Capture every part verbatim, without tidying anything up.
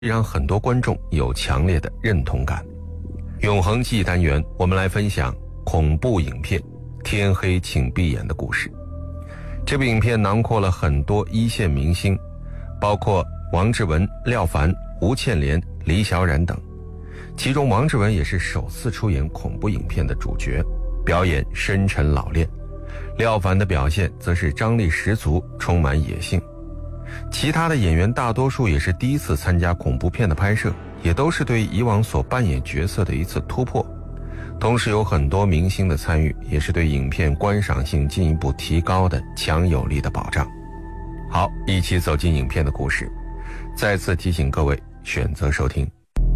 让很多观众有强烈的认同感。永恒记忆单元，我们来分享恐怖影片《天黑请闭眼》的故事。这部影片囊括了很多一线明星，包括王志文、廖凡、吴倩莲、李小冉等。其中王志文也是首次出演恐怖影片的主角，表演深沉老练。廖凡的表现则是张力十足，充满野性。其他的演员大多数也是第一次参加恐怖片的拍摄，也都是对以往所扮演角色的一次突破。同时有很多明星的参与，也是对影片观赏性进一步提高的强有力的保障。好，一起走进影片的故事。再次提醒各位选择收听。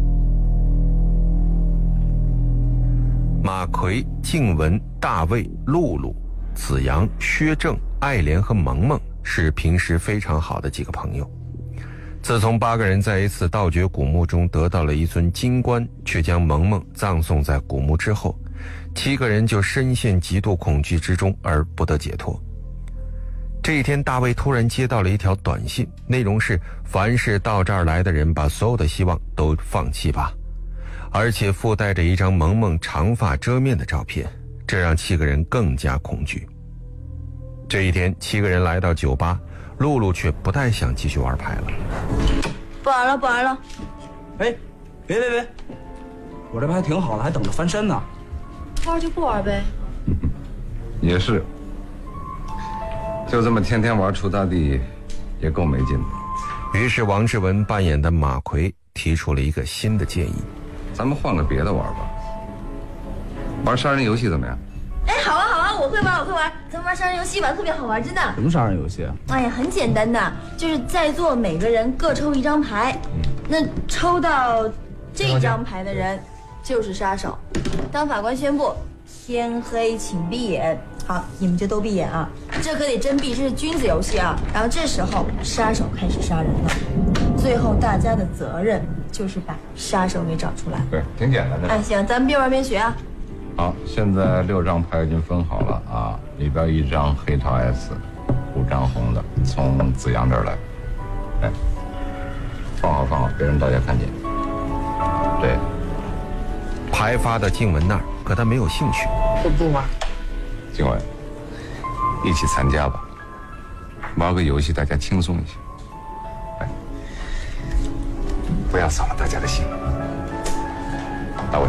马奎、静雯、大卫、露露、子阳、薛正、爱莲和萌萌是平时非常好的几个朋友。自从八个人在一次盗掘古墓中得到了一尊金棺，却将萌萌葬送在古墓之后，七个人就深陷极度恐惧之中而不得解脱。这一天，大卫突然接到了一条短信，内容是：凡是到这儿来的人，把所有的希望都放弃吧。而且附带着一张萌萌长发遮面的照片，这让七个人更加恐惧。这一天，七个人来到酒吧，露露却不太想继续玩牌了。 不玩了，不玩了。 哎，别别别，我这牌挺好的，还等着翻身呢。 不玩就不玩呗。 也是，就这么天天玩锄大地，也够没劲的。 于是王志文扮演的马奎提出了一个新的建议： 咱们换个别的玩吧，玩杀人游戏怎么样？ 哎，好啊好啊，我会玩我会玩，咱们玩杀人游戏吧，特别好玩，真的。 什么杀人游戏啊？ 哎呀，很简单的，就是在座每个人各抽一张牌，嗯、那抽到这张牌的人就是杀手。当法官宣布天黑请闭眼，好，你们就都闭眼啊，这可得真闭，这是君子游戏啊。然后这时候杀手开始杀人了，最后大家的责任就是把杀手给找出来。 对，挺简单的。 哎，行，咱们边玩边学啊。 好，现在六张牌已经分好了啊，里边一张黑桃 S， 五张红的，从子阳这儿来。哎，放好放好，别让大家看见。对， 牌发到静雯那儿，可他没有兴趣。 我不玩。 静雯，一起参加吧，玩个游戏，大家轻松一些。哎，不要扫了大家的兴。大卫。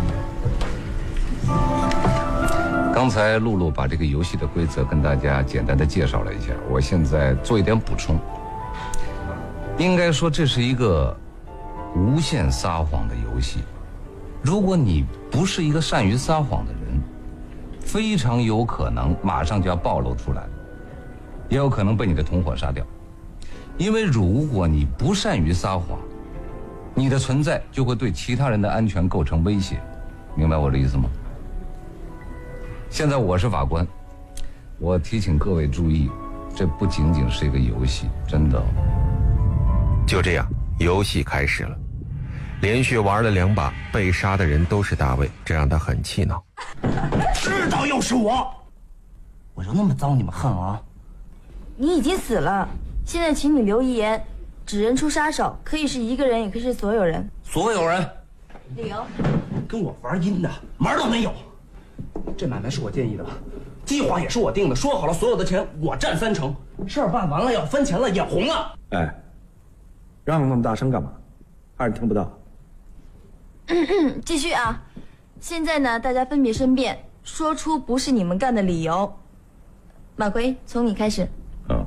刚才露露把这个游戏的规则跟大家简单的介绍了一下，我现在做一点补充。应该说这是一个无限撒谎的游戏，如果你不是一个善于撒谎的人，非常有可能马上就要暴露出来，也有可能被你的同伙杀掉。因为如果你不善于撒谎，你的存在就会对其他人的安全构成威胁，明白我的意思吗？现在我是法官，我提醒各位注意，这不仅仅是一个游戏，真的。 就这样，游戏开始了。连续玩了两把，被杀的人都是大卫，这让他很气恼。 知道又是我，我就那么遭你们恨啊？ 你已经死了，现在请你留遗言，指认出杀手，可以是一个人，也可以是所有人。 所有人。 理由？ 跟我玩阴的，门都没有。这买卖是我建议的，计划也是我定的，说好了所有的钱我占三成，事儿办完了要分钱了，眼红了。 哎，嚷那么大声干嘛？还是听不到？ 嗯嗯，继续啊！现在呢，大家分别申辩，说出不是你们干的理由。马奎，从你开始。 嗯，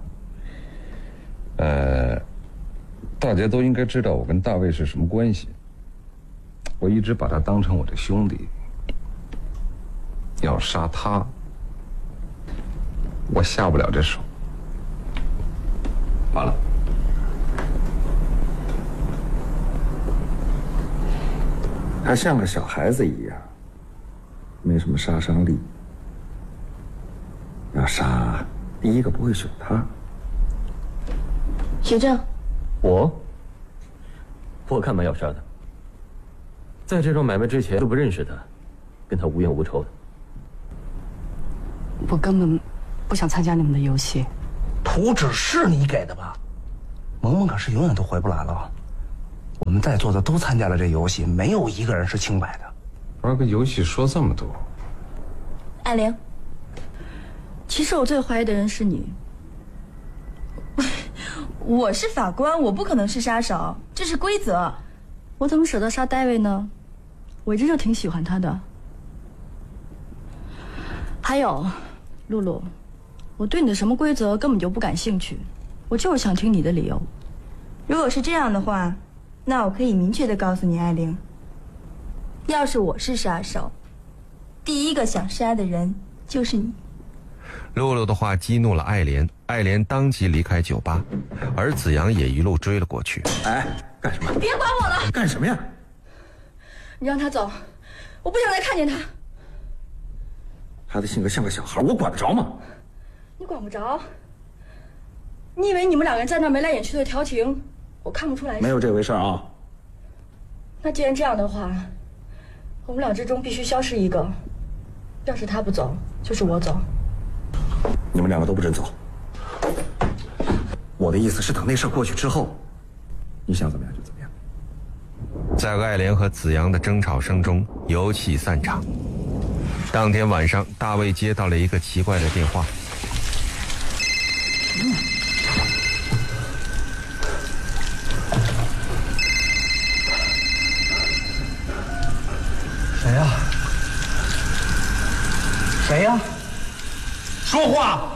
呃，大家都应该知道我跟大卫是什么关系。我一直把他当成我的兄弟。要杀他，我下不了这手。完了， 他像个小孩子一样，没什么杀伤力。要杀，第一个不会选他。 学正， 我，我干嘛要杀他？在这桩买卖之前都不认识他，跟他无冤无仇的。 我根本不想参加你们的游戏。 图纸是你给的吧？萌萌可是永远都回不来了。 们在座的都参加了这游戏，没有一个人是清白的。 玩个游戏说这么多， 艾玲，其实我最怀疑的人是你。我是法官，我不可能是杀手，这是规则。我怎么舍得杀戴维呢？我一直就挺喜欢他的。还有，露露，我对你的什么规则根本就不感兴趣，我就是想听你的理由。如果是这样的话，那我可以明确的告诉你，艾玲，要是我是杀手，第一个想杀的人就是你。 露露的话激怒了爱莲，爱莲当即离开酒吧，而子阳也一路追了过去。 哎，干什么？ 别管我了！ 干什么呀？ 你让他走，我不想再看见他。 他的性格像个小孩，我管得着吗？ 你管不着。你以为你们两个人在那眉来眼去的调情，我看不出来？ 没有这回事啊。 那既然这样的话，我们俩之中必须消失一个。要是他不走，就是我走。 你们两个都不准走。我的意思是，等那事过去之后，你想怎么样就怎么样。 在爱莲和子阳的争吵声中，游戏散场。当天晚上，大卫接到了一个奇怪的电话。 嗯、谁呀？谁呀？说话！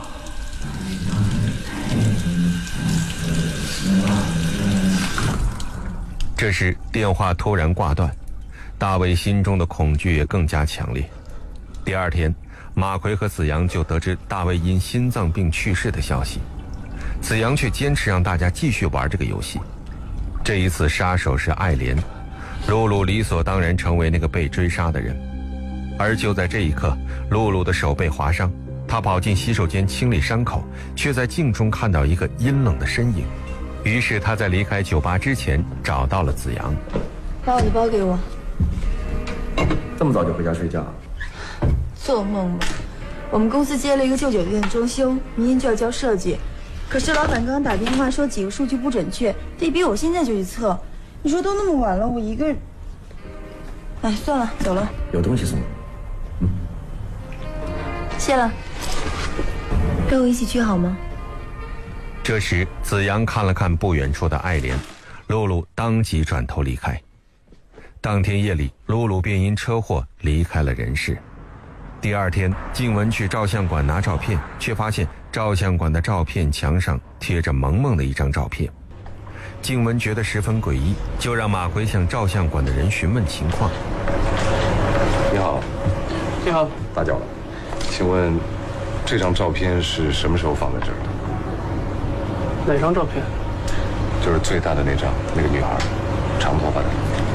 这时电话突然挂断，大卫心中的恐惧也更加强烈。第二天，马奎和子阳就得知大卫因心脏病去世的消息，子阳却坚持让大家继续玩这个游戏。这一次杀手是爱莲，露露理所当然成为那个被追杀的人。而就在这一刻，露露的手被划伤，她跑进洗手间清理伤口，却在镜中看到一个阴冷的身影。于是她在离开酒吧之前找到了子阳。 把我的包给我。 这么早就回家睡觉？ 做梦吧！我们公司接了一个旧酒店的装修，明天就要交设计，可是老板刚刚打电话说几个数据不准确，得逼我现在就去测。你说都那么晚了，我一个人……哎，算了，走了。 有东西送你。嗯。 谢了。跟我一起去好吗？ 这时，子阳看了看不远处的爱莲，露露当即转头离开。当天夜里，露露便因车祸离开了人世。第二天，静雯去照相馆拿照片，却发现照相馆的照片墙上贴着萌萌的一张照片。静雯觉得十分诡异，就让马奎向照相馆的人询问情况。 你好。 你好。 打搅了，请问这张照片是什么时候放在这儿的？ 哪张照片？ 就是最大的那张，那个女孩，长头发的。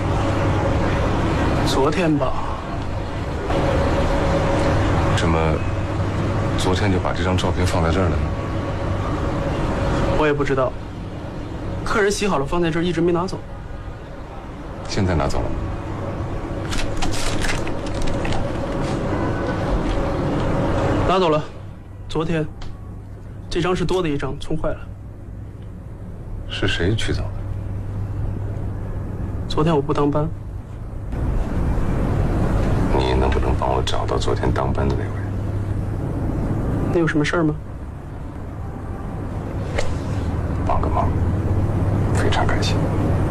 昨天吧。 怎么昨天就把这张照片放在这儿了呢？ 我也不知道。客人洗好了放在这儿，一直没拿走。 现在拿走了吗？ 拿走了。昨天这张是多的一张，冲坏了。 是谁取走的？ 昨天我不当班。 你能不能帮我找到昨天当班的那位？ 那有什么事儿吗？ 帮个忙，非常感谢。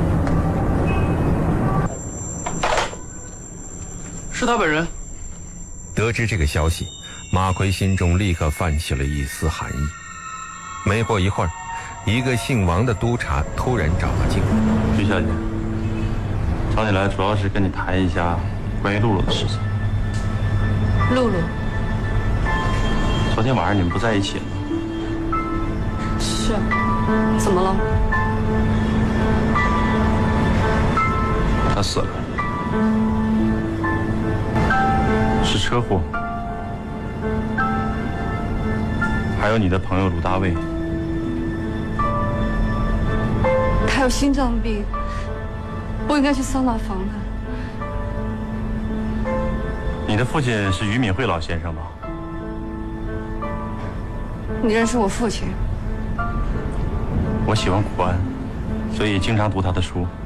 是他本人。 得知这个消息，马奎心中立刻泛起了一丝寒意。没过一会儿，一个姓王的督察突然找到静雯。 徐小姐，找你来主要是跟你谈一下关于露露的事情。 露露， 昨天晚上你们不在一起了？ 是，怎么了？ 她死了，是车祸。还有你的朋友鲁大卫， 他有心脏病，我应该去桑拿房的。 你的父亲是俞敏慧老先生吧？ 你认识我父亲？ 我喜欢古安，所以经常读他的书。